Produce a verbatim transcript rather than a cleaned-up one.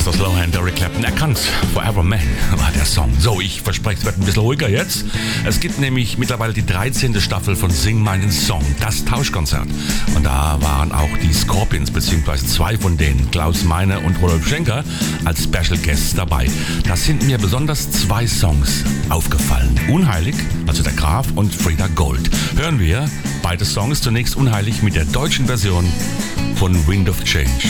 Mister Slowhand, Eric Clapton, er kann's. Forever Man war der Song. So, ich verspreche, es wird ein bisschen ruhiger jetzt. Es gibt nämlich mittlerweile die dreizehnte Staffel von Sing meinen Song, das Tauschkonzert. Und da waren auch die Scorpions, beziehungsweise zwei von denen, Klaus Meine und Rudolf Schenker, als Special Guests dabei. Da sind mir besonders zwei Songs aufgefallen. Unheilig, also der Graf, und Frida Gold. Hören wir beide Songs, zunächst Unheilig mit der deutschen Version von Wind of Change.